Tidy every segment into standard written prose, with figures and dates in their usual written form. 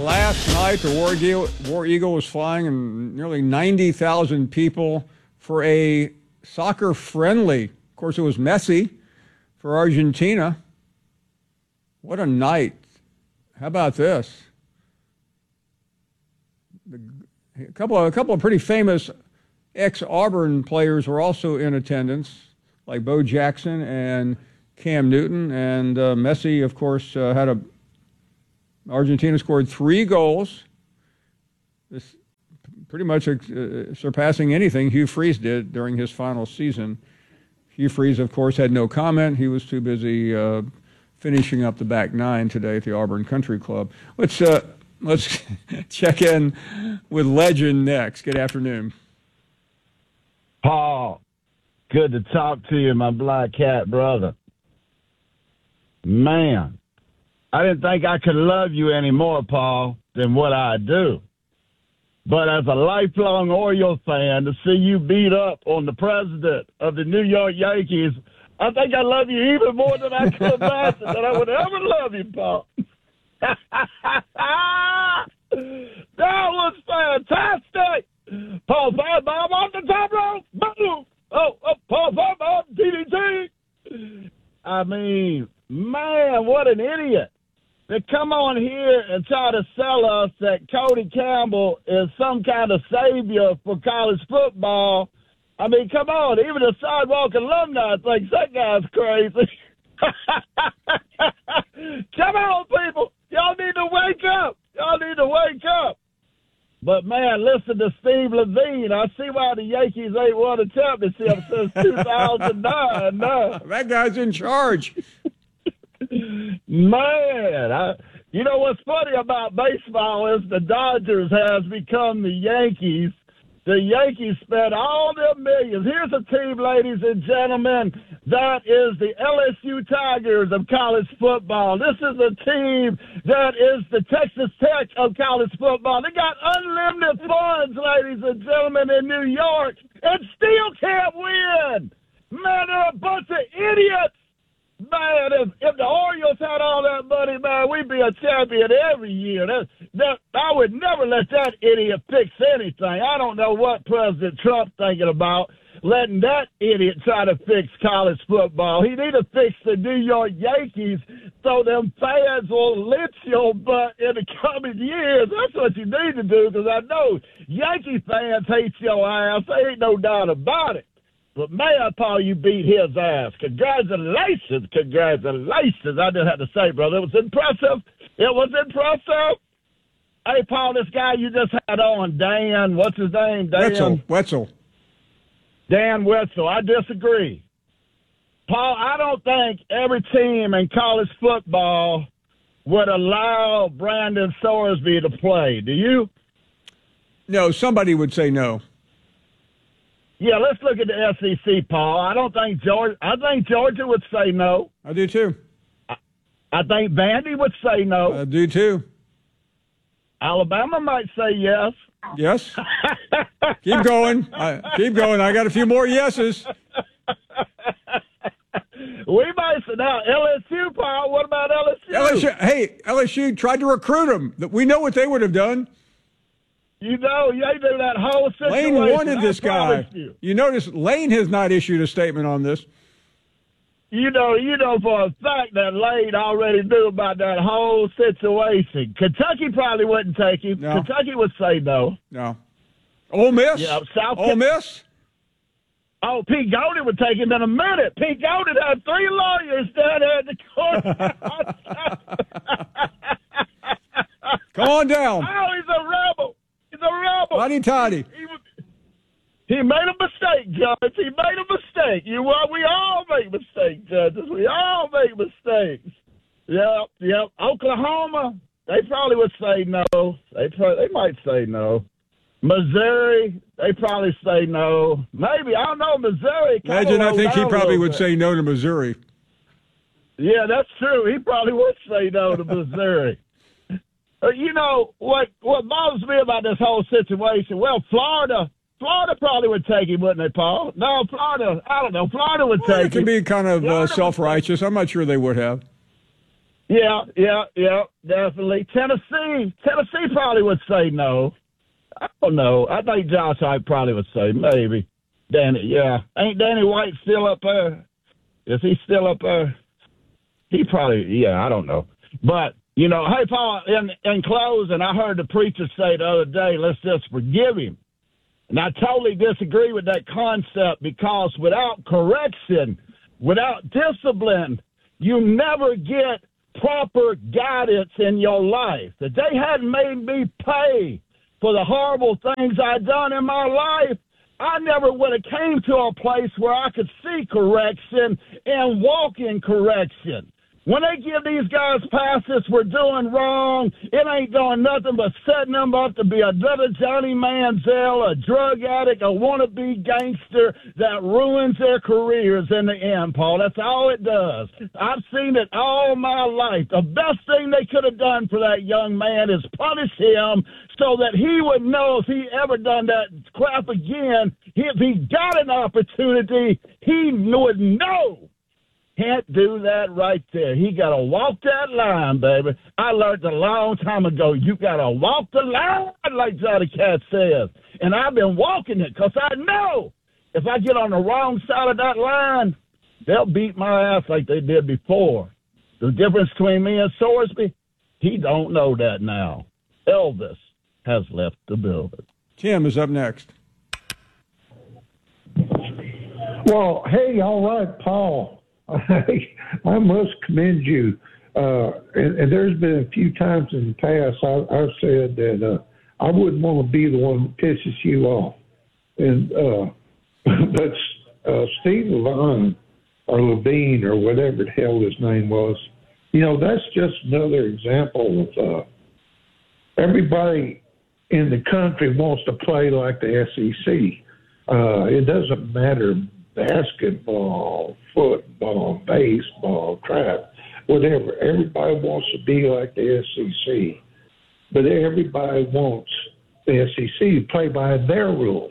last night, the War Eagle was flying, and nearly 90,000 people for a soccer friendly. Of course, it was Messi for Argentina. What a night. How about this? A couple of pretty famous ex-Auburn players were also in attendance, like Bo Jackson and Cam Newton. And Messi, of course, Argentina scored 3 goals. This pretty much surpassing anything Hugh Freeze did during his final season. Hugh Freeze, of course, had no comment. He was too busy finishing up the back 9 today at the Auburn Country Club. Let's check in with Legend next. Good afternoon. Paul, good to talk to you, my Black Cat brother. Man, I didn't think I could love you any more, Paul, than what I do. But as a lifelong Oriole fan, to see you beat up on the president of the New York Yankees, I think I love you even more than I could imagine that I would ever love you, Paul. That was fantastic. Paul Firebomb on the top rope. Boom. Paul Firebomb, DDT. I mean, man, what an idiot. To come on here and try to sell us that Cody Campbell is some kind of savior for college football. I mean, come on. Even the sidewalk alumni thinks that guy's crazy. Come on, people. Y'all need to wake up. Y'all need to wake up. But, man, listen to Steve Levine. I see why the Yankees ain't won a championship since 2009. No. That guy's in charge. Man, you know what's funny about baseball is the Dodgers has become the Yankees. The Yankees spent all their millions. Here's a team, ladies and gentlemen, that is the LSU Tigers of college football. This is a team that is the Texas Tech of college football. They got unlimited funds, ladies and gentlemen, in New York, and still can't win. Man, they're a bunch of idiots. Man, if the Orioles had all that money, man, we'd be a champion every year. I would never let that idiot fix anything. I don't know what President Trump's thinking about, letting that idiot try to fix college football. He need to fix the New York Yankees so them fans will lynch your butt in the coming years. That's what you need to do, because I know Yankee fans hate your ass. There ain't no doubt about it. But, man, Paul, you beat his ass. Congratulations. Congratulations. I just had to say, brother, it was impressive. It was impressive. Hey, Paul, this guy you just had on, Dan, what's his name? Wetzel. Dan Wetzel. I disagree. Paul, I don't think every team in college football would allow Brandon Sorsby to play. Do you? No, somebody would say no. Yeah, let's look at the SEC, Paul. I think Georgia would say no. I do too. I think Vandy would say no. I do too. Alabama might say yes. Yes. Keep going. Keep going. I got a few more yeses. We might say now LSU, Paul. What about LSU? LSU tried to recruit them. We know what they would have done. You know, they do that whole situation. Lane wanted this guy. You notice Lane has not issued a statement on this. You know for a fact that Lane already knew about that whole situation. Kentucky probably wouldn't take him. No. Kentucky would say no. No. Ole Miss? Yeah, Ole Miss? Oh, Pete Golding would take him in a minute. Pete Golding had 3 lawyers down there at the court. Come on down. Oh, he's a rebel. He's a rebel. Hotty-totty. He made a mistake, Judge. He made a mistake. We all make mistakes, judges. We all make mistakes. Yep. Oklahoma, they probably would say no. They might say no. Missouri, they probably say no. Maybe, I don't know, Missouri. Imagine, I think he probably would say no to Missouri. Yeah, that's true. He probably would say no to Missouri. You know, what bothers me about this whole situation, well, Florida probably would take him, wouldn't they, Paul? No, Florida, I don't know. Florida would take him. It can be kind of self-righteous. I'm not sure they would have. Yeah, definitely. Tennessee probably would say no. I don't know. I think Josh Hyde probably would say maybe. Danny, yeah. Ain't Danny White still up there? Is he still up there? He probably, yeah, I don't know. But, you know, hey, Paul, in closing, I heard the preacher say the other day, let's just forgive him. And I totally disagree with that concept because without correction, without discipline, you never get proper guidance in your life. If they hadn't made me pay for the horrible things I'd done in my life, I never would have came to a place where I could see correction and walk in correction. When they give these guys passes for doing wrong, it ain't doing nothing but setting them up to be another Johnny Manziel, a drug addict, a wannabe gangster that ruins their careers in the end, Paul. That's all it does. I've seen it all my life. The best thing they could have done for that young man is punish him so that he would know if he ever done that crap again, if he got an opportunity, he would know. Can't do that right there. He got to walk that line, baby. I learned a long time ago, you got to walk the line, like Johnny Cat says. And I've been walking it because I know if I get on the wrong side of that line, they'll beat my ass like they did before. The difference between me and Sorsby, he don't know that now. Elvis has left the building. Tim is up next. Well, hey, all right, Paul. I must commend you. And there's been a few times in the past I've said that I wouldn't want to be the one that pisses you off. And but Steve Levine or Levine or whatever the hell his name was, you know, that's just another example of everybody in the country wants to play like the SEC. It doesn't matter basketball, football, baseball, crap, whatever. Everybody wants to be like the SEC, but everybody wants the SEC to play by their rules.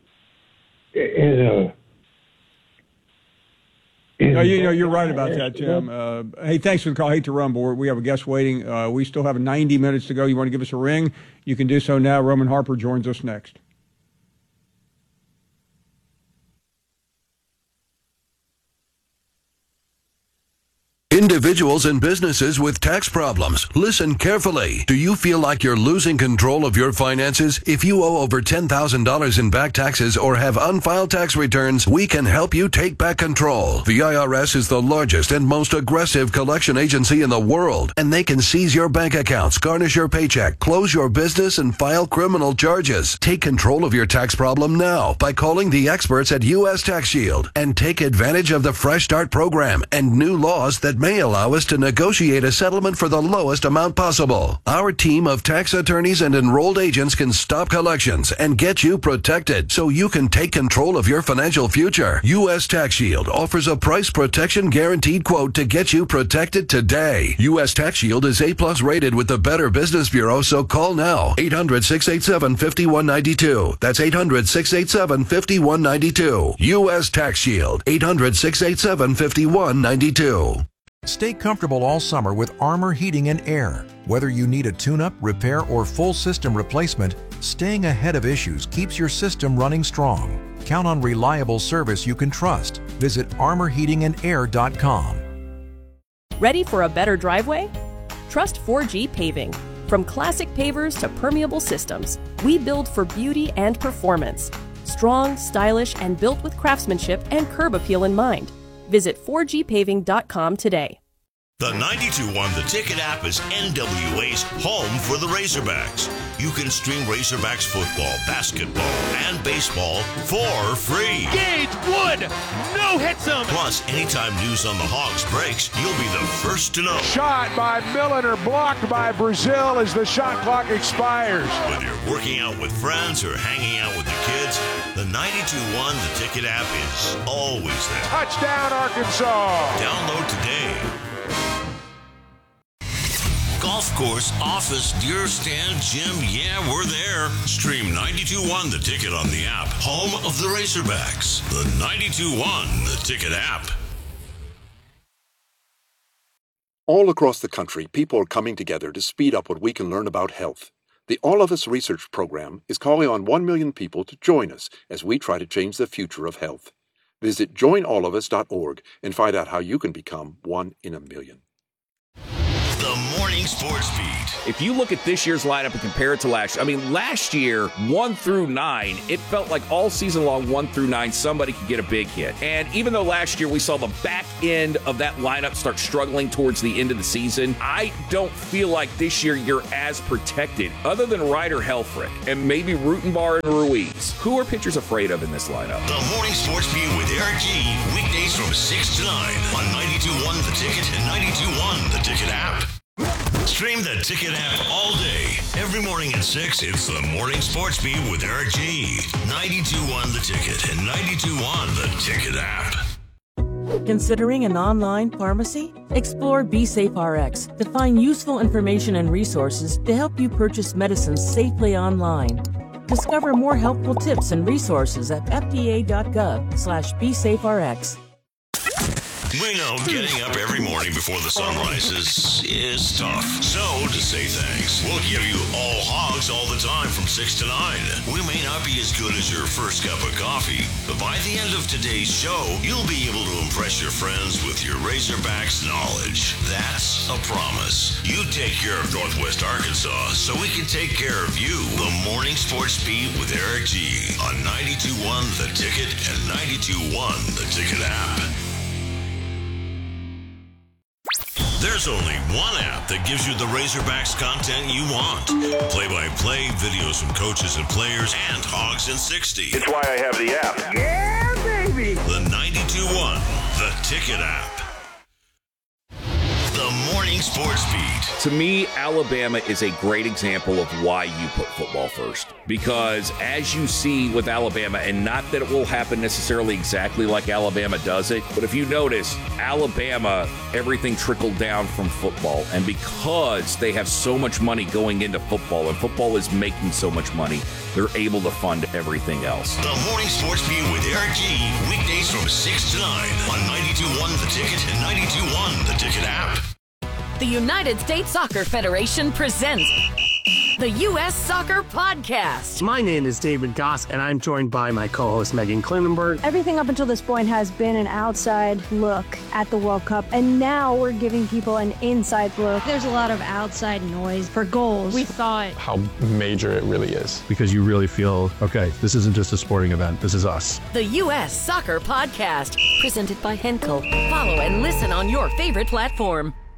And no, you're right about that, Tim. Hey, thanks for the call. I hate to run, but we have a guest waiting. We still have 90 minutes to go. You want to give us a ring? You can do so now. Roman Harper joins us next. Individuals and businesses with tax problems, listen carefully. Do you feel like you're losing control of your finances? If you owe over $10,000 in back taxes or have unfiled tax returns, we can help you take back control. The IRS is the largest and most aggressive collection agency in the world, and they can seize your bank accounts, garnish your paycheck, close your business, and file criminal charges. Take control of your tax problem now by calling the experts at U.S. Tax Shield and take advantage of the Fresh Start program and new laws that may allow us to negotiate a settlement for the lowest amount possible. Our team of tax attorneys and enrolled agents can stop collections and get you protected so you can take control of your financial future. U.S. Tax Shield offers a price protection guaranteed quote to get you protected today. U.S. Tax Shield is A+ rated with the Better Business Bureau, so call now. 800-687-5192. That's 800-687-5192. U.S. Tax Shield. 800-687-5192. Stay comfortable all summer with Armor Heating and Air. Whether you need a tune-up, repair, or full system replacement, staying ahead of issues keeps your system running strong. Count on reliable service you can trust. Visit armorheatingandair.com. Ready for a better driveway? Trust 4G Paving. From classic pavers to permeable systems, we build for beauty and performance. Strong, stylish, and built with craftsmanship and curb appeal in mind. Visit 4gpaving.com today. The 92.1 The Ticket app is NWA's home for the Razorbacks. You can stream Razorbacks football, basketball, and baseball for free. Gage Wood, no hits him. Plus, anytime news on the Hogs breaks, you'll be the first to know. Shot by Milliner, blocked by Brazil as the shot clock expires. Whether you're working out with friends or hanging out with the kids, the 92.1 The Ticket app is always there. Touchdown, Arkansas. Download today. Golf course, office, deer stand, gym, yeah, we're there. Stream 92.1 The Ticket on the app. Home of the Razorbacks. The 92.1 The Ticket app. All across the country, people are coming together to speed up what we can learn about health. The All of Us Research Program is calling on 1 million people to join us as we try to change the future of health. Visit joinallofus.org and find out how you can become 1 in a million. The Morning Sports Beat. If you look at this year's lineup and compare it to last year, last year, 1 through 9, it felt like all season long, 1 through 9, somebody could get a big hit. And even though last year we saw the back end of that lineup start struggling towards the end of the season, I don't feel like this year you're as protected, other than Ryder Helfrich and maybe Rutenbar and Ruiz. Who are pitchers afraid of in this lineup? The Morning Sports Beat with Eric G. Weekdays from 6 to 9 on 92.1 The Ticket and 92.1 The Ticket app. Stream the Ticket app all day. Every morning at 6, it's the Morning Sports Beat with Eric G. 92.1 The Ticket and 92.1 The Ticket app. Considering an online pharmacy? Explore BeSafeRx to find useful information and resources to help you purchase medicines safely online. Discover more helpful tips and resources at fda.gov/BeSafeRx. We know getting up every morning before the sun rises is tough. So, to say thanks, we'll give you all hogs all the time from 6 to 9. We may not be as good as your first cup of coffee, but by the end of today's show, you'll be able to impress your friends with your Razorbacks knowledge. That's a promise. You take care of Northwest Arkansas so we can take care of you. The Morning Sports Beat with Eric G. on 92.1 The Ticket and 92.1 The Ticket app. There's only one app that gives you the Razorbacks content you want. Play-by-play, videos from coaches and players, and Hogs in 60. It's why I have the app. Yeah, baby! The 92.1 The Ticket app. The Morning Sports Beat. To me, Alabama is a great example of why you put football first. Because as you see with Alabama, and not that it will happen necessarily exactly like Alabama does it, but if you notice, Alabama, everything trickled down from football. And because they have so much money going into football, and football is making so much money, they're able to fund everything else. The Morning Sports Beat with Eric G. Weekdays from 6 to 9 on 92.1 The Ticket and 92.1 The Ticket app. The United States Soccer Federation presents the U.S. Soccer Podcast. My name is David Goss, and I'm joined by my co-host Megan Klinenberg. Everything up until this point has been an outside look at the World Cup, and now we're giving people an inside look. There's a lot of outside noise for goals. We thought how major it really is. Because you really feel, okay, this isn't just a sporting event, this is us. The U.S. Soccer Podcast, presented by Henkel. Follow and listen on your favorite platform.